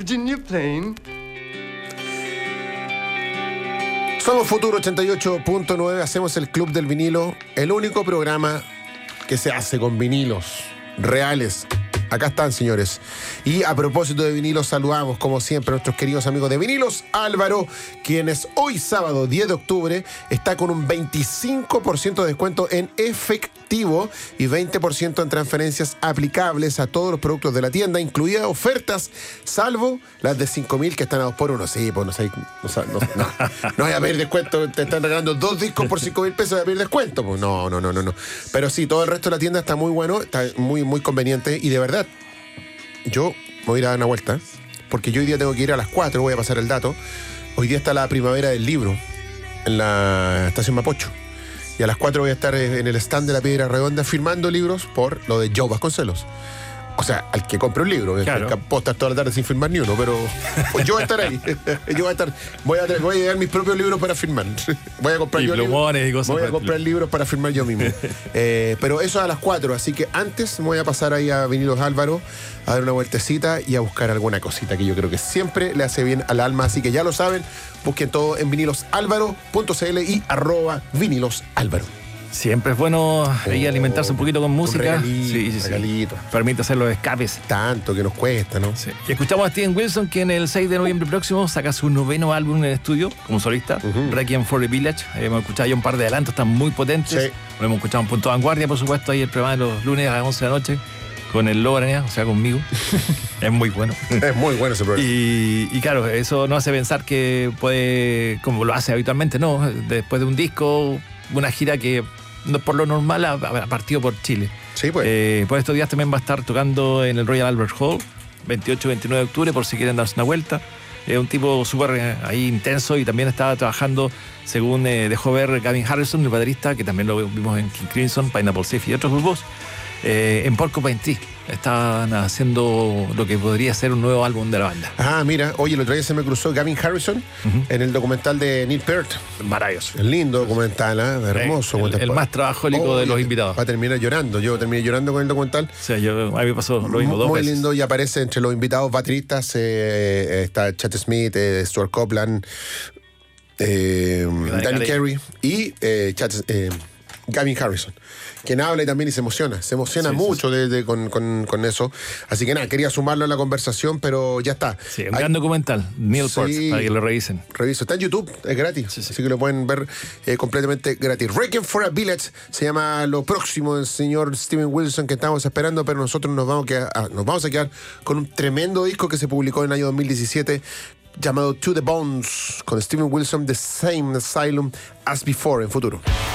Virginia Plain. Somos Futuro 88.9, hacemos el Club del Vinilo, el único programa que se hace con vinilos reales. Acá están, señores. Y a propósito de vinilos, saludamos, como siempre, a nuestros queridos amigos de Vinilos Álvaro, quienes hoy sábado 10 de octubre está con un 25% de descuento en efectivo y 20% en transferencias aplicables a todos los productos de la tienda, incluidas ofertas, salvo las de 5.000 que están a 2x1. Sí, pues no hay a pedir descuento. Te están regalando 2 discos por 5.000 pesos de pedir descuento. Pues no. Pero sí, todo el resto de la tienda está muy bueno, está muy, muy conveniente y de verdad. Yo me voy a ir a dar una vuelta, porque yo hoy día tengo que ir a las 4, voy a pasar el dato. Hoy día está la primavera del libro en la estación Mapocho. Y a las 4 voy a estar en el stand de la Piedra Redonda firmando libros por lo de Joe Vasconcelos. O sea, al que compre un libro. Claro. Puedo estar toda la tarde sin firmar ni uno, pero pues yo voy a estar ahí. Voy a llevar mis propios libros para firmar. Voy a comprar yo plumones y cosas. Voy a comprar libros para firmar yo mismo. Pero eso a las 4, así que antes me voy a pasar ahí a Vinilos Álvaro a dar una vueltecita y a buscar alguna cosita que yo creo que siempre le hace bien al alma. Así que ya lo saben, busquen todo en vinilosálvaro.cl y @vinilosálvaro. Siempre es bueno ahí alimentarse un poquito con música. Regalito. Permite hacer los escapes. Tanto que nos cuesta, ¿no? Sí. Y escuchamos a Steven Wilson, que en el 6 de noviembre próximo saca su 9º álbum en el estudio como solista, Requiem for the Village. Hemos escuchado ya un par de adelantos, están muy potentes. Sí. Lo hemos escuchado en Punto Vanguardia, por supuesto, ahí el programa de los lunes a las 11 de la noche, con el Logra, o sea, conmigo. Es muy bueno. Es muy bueno ese programa. Y claro, eso nos hace pensar que puede, como lo hace habitualmente, ¿no? Después de un disco, una gira que por lo normal ha partido por Chile. Sí, pues. Por estos días también va a estar tocando en el Royal Albert Hall, 28-29 de octubre, por si quieren darse una vuelta. Es un tipo súper ahí intenso y también estaba trabajando, según dejó ver Gavin Harrison, el baterista, que también lo vimos en King Crimson, Pineapple Safe y otros grupos, en Porcupine Tree. Estaban haciendo lo que podría ser un nuevo álbum de la banda. Ah, mira, oye, el otro día se me cruzó Gavin Harrison en el documental de Neil Peart. Maravilloso. El lindo documental, hermoso. El más trabajólico de los invitados. Va a terminar llorando. Yo terminé llorando con el documental. O sea, a mí me pasó lo mismo 2 veces. Muy lindo, y aparece entre los invitados bateristas, está Chet Smith, Stuart Copeland, Danny Carey y Gavin Harrison, quien habla y también se emociona mucho con eso. Así que nada, quería sumarlo a la conversación, pero ya está. Sí, un gran documental, Neil Peart, para que lo revisen. Está en YouTube, es gratis, así que lo pueden ver completamente gratis. Requiem for a Village se llama lo próximo del señor Steven Wilson que estamos esperando, pero nosotros nos vamos a quedar con un tremendo disco que se publicó en el año 2017 llamado To the Bones, con Steven Wilson, The Same Asylum as Before, en Futuro.